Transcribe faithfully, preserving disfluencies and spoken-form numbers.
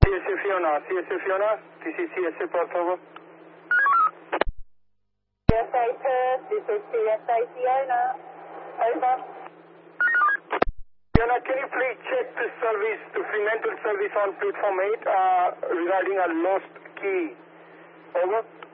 C S A Fiona, C S A Fiona, this is C S A, por favor. C S A Perth, this is C S A Fiona. Over. Fiona, can you please check the service, the Fremantle service on platform eight uh, regarding a lost key? Over.